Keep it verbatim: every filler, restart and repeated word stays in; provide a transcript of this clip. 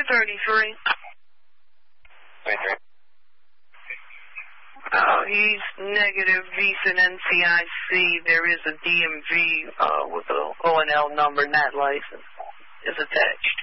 thirty-three. twenty-three. Uh, he's negative Visa and N C I C. There is a D M V uh, with a O N L number, and that license is attached.